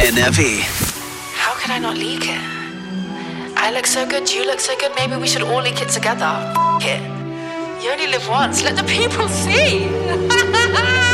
NFE. How could I not leak it? I look so good, you look so good, maybe we should all leak it together. F*** it. You only live once, let the people see.